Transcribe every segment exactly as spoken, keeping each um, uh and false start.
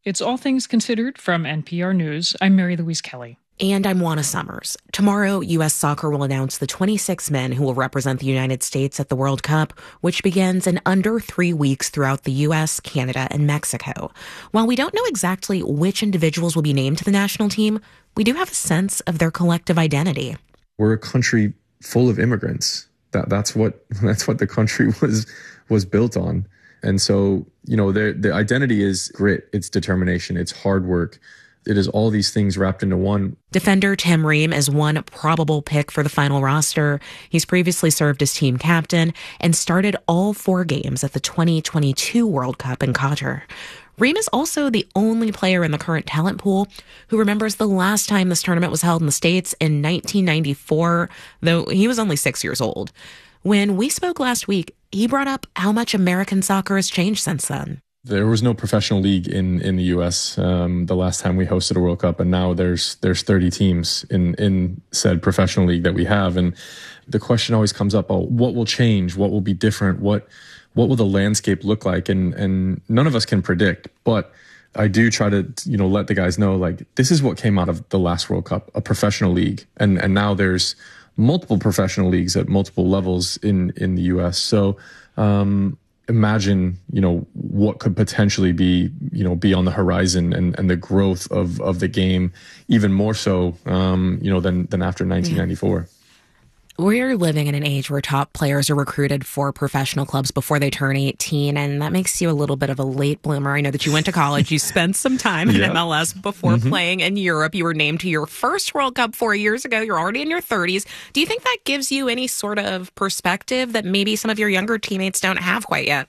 It's All Things Considered from N P R News. I'm Mary Louise Kelly. And I'm Juana Summers. Tomorrow, U S Soccer will announce the twenty-six men who will represent the United States at the World Cup, which begins in under three weeks throughout the U S, Canada, and Mexico. While we don't know exactly which individuals will be named to the national team, we do have a sense of their collective identity. We're a country full of immigrants. That that's what that's what the country was was built on. And so, you know, the the identity is grit, it's determination, it's hard work. It is all these things wrapped into one. Defender Tim Ream is one probable pick for the final roster. He's previously served as team captain and started all four games at the twenty twenty-two World Cup in Qatar. Ream is also the only player in the current talent pool who remembers the last time this tournament was held in the States in nineteen ninety-four, though he was only six years old. When we spoke last week, he brought up how much American soccer has changed since then. There was no professional league in, in the U S um, the last time we hosted a World Cup, and now there's there's thirty teams in, in said professional league that we have. And the question always comes up, oh, what will change? What will be different? What what will the landscape look like? And and none of us can predict, but I do try to, you know, let the guys know, like, this is what came out of the last World Cup, a professional league. And and now there's multiple professional leagues at multiple levels in, in the U S. So um, imagine, you know, what could potentially be, you know, be on the horizon, and, and the growth of, of the game even more so, um, you know, than, than after nineteen ninety-four. Yeah. We're living in an age where top players are recruited for professional clubs before they turn eighteen, and that makes you a little bit of a late bloomer. I know that you went to college, you spent some time in yep. M L S before mm-hmm. playing in Europe. You were named to your first World Cup four years ago. You're already in your thirties. Do you think that gives you any sort of perspective that maybe some of your younger teammates don't have quite yet?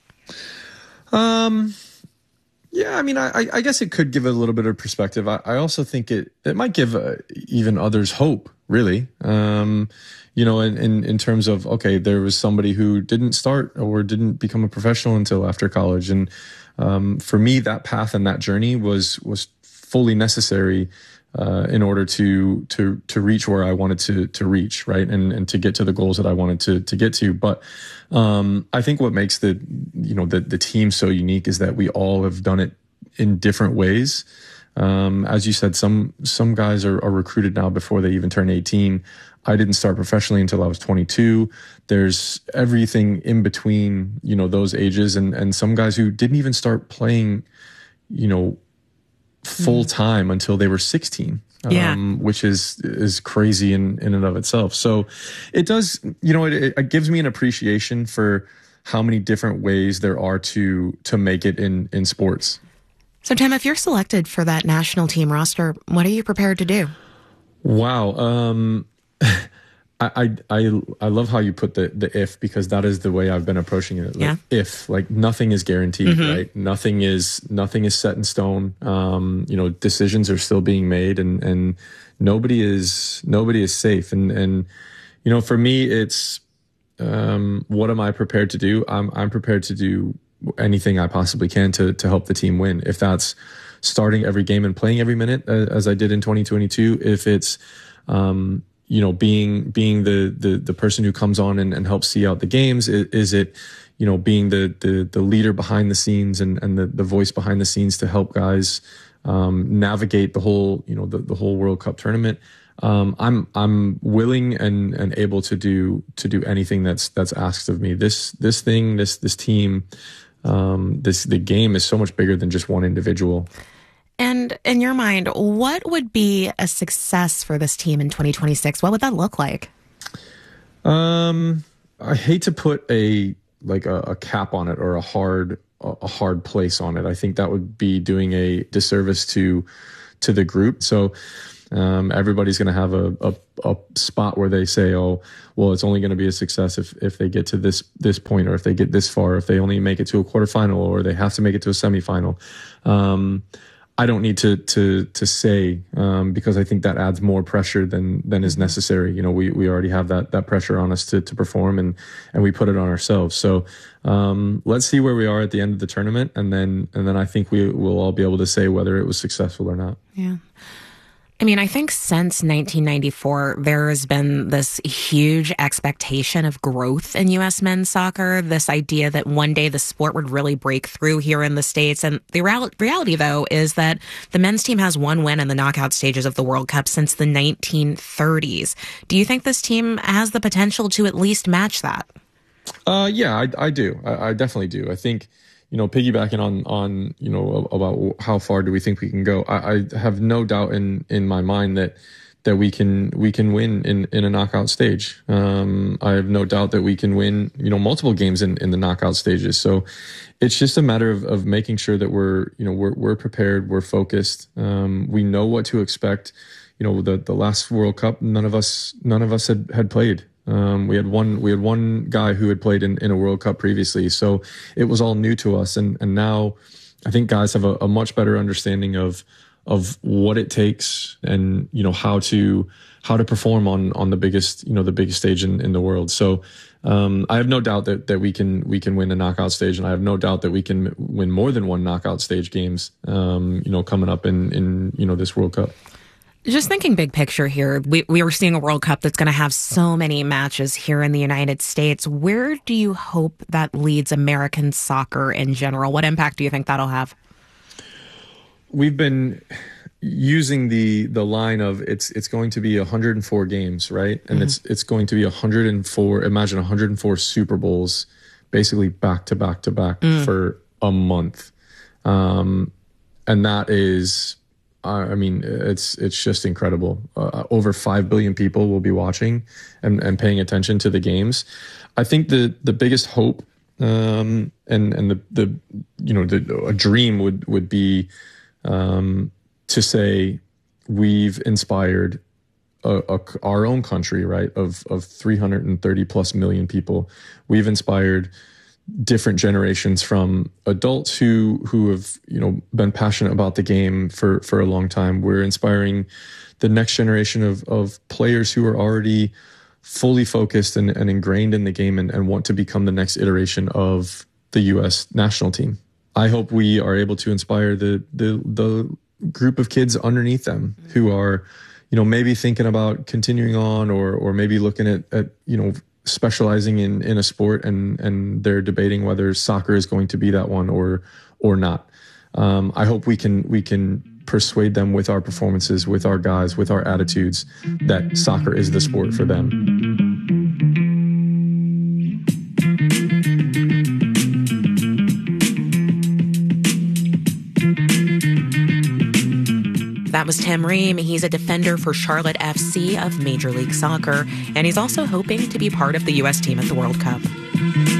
Um, yeah, I mean, I, I guess it could give a little bit of perspective. I, I also think it, it might give uh, even others hope, really. Um, you know, in, in, in terms of, okay, there was somebody who didn't start or didn't become a professional until after college. And um, for me, that path and that journey was was fully necessary uh, in order to to to reach where I wanted to to reach, right, and and to get to the goals that I wanted to to get to. But um, I think what makes the you know the the team so unique is that we all have done it in different ways. Um, as you said, some some guys are, are recruited now before they even turn eighteen. I didn't start professionally until I was twenty-two. There's everything in between, you know, those ages, and and some guys who didn't even start playing, you know, full time mm. until they were sixteen. Yeah. Um, which is is crazy in, in and of itself. So it does, you know, it, it gives me an appreciation for how many different ways there are to to make it in in sports. So, Tim, if you're selected for that national team roster, what are you prepared to do? Wow. Um, I, I, I love how you put the, the if, because that is the way I've been approaching it. Like, yeah. If, like, nothing is guaranteed, mm-hmm. right? Nothing is, nothing is set in stone. Um, you know, decisions are still being made, and, and nobody is, nobody is safe. And, and, you know, for me, it's, um, what am I prepared to do? I'm, I'm prepared to do anything I possibly can to, to help the team win. If that's starting every game and playing every minute, uh, as I did in twenty twenty-two, if it's, um, you know, being being the the the person who comes on and, and helps see out the games? Is, is it, you know, being the the the leader behind the scenes and and the the voice behind the scenes to help guys um, navigate the whole, you know, the the whole World Cup tournament? Um, I'm I'm willing and and able to do to do anything that's that's asked of me. This this thing this this team, um, this the game is so much bigger than just one individual. And in your mind, what would be a success for this team in twenty twenty-six? What would that look like? Um, I hate to put a like a, a cap on it or a hard a hard place on it. I think that would be doing a disservice to to the group. So um, everybody's going to have a, a a spot where they say, "Oh, well, it's only going to be a success if if they get to this this point, or if they get this far, if they only make it to a quarterfinal, or they have to make it to a semifinal." Um, I don't need to to to say um, because I think that adds more pressure than than is necessary. You know, we we already have that that pressure on us to to perform, and and we put it on ourselves. So um, let's see where we are at the end of the tournament, and then and then I think we will all be able to say whether it was successful or not. Yeah. I mean, I think since nineteen ninety-four, there has been this huge expectation of growth in U S men's soccer, this idea that one day the sport would really break through here in the States. And the real- reality, though, is that the men's team has one win in the knockout stages of the World Cup since the nineteen thirties. Do you think this team has the potential to at least match that? Uh, yeah, I, I do. I, I definitely do. I think, you know, piggybacking on, on, you know, about how far do we think we can go? I, I have no doubt in, in my mind that, that we can, we can win in, in a knockout stage. Um, I have no doubt that we can win, you know, multiple games in, in the knockout stages. So it's just a matter of, of making sure that we're, you know, we're, we're prepared, we're focused. Um, we know what to expect. You know, the, the last World Cup, none of us, none of us had, had played. Um, we had one, we had one guy who had played in, in a World Cup previously. So it was all new to us. And, and now I think guys have a, a much better understanding of, of what it takes and, you know, how to, how to perform on, on the biggest, you know, the biggest stage in, in the world. So, um, I have no doubt that, that we can, we can win a knockout stage, and I have no doubt that we can win more than one knockout stage games, um, you know, coming up in, in, you know, this World Cup. Just thinking big picture here, we, we are seeing a World Cup that's going to have so many matches here in the United States. Where do you hope that leads American soccer in general? What impact do you think that'll have? We've been using the the line of it's it's going to be one hundred four games, right? And mm-hmm. it's it's going to be one hundred four. Imagine one hundred four Super Bowls, basically back to back to back mm. for a month, um, and that is. I mean, it's it's just incredible. Uh, over five billion people will be watching and, and paying attention to the games. I think the the biggest hope um, and and the the you know the, a dream would would be um, to say we've inspired a, a, our own country, right, of of three hundred thirty plus million people. We've inspired different generations, from adults who who have you know been passionate about the game for for a long time. We're inspiring the next generation of of players who are already fully focused and, and ingrained in the game and, and want to become the next iteration of the U S national team. I hope we are able to inspire the the the group of kids underneath them who are you know maybe thinking about continuing on or or maybe looking at at you know specializing in, in a sport, and, and they're debating whether soccer is going to be that one or or not. Um, I hope we can we can persuade them with our performances, with our guys, with our attitudes, that soccer is the sport for them. That was Tim Ream. He's a defender for Charlotte F C of Major League Soccer, and he's also hoping to be part of the U S team at the World Cup.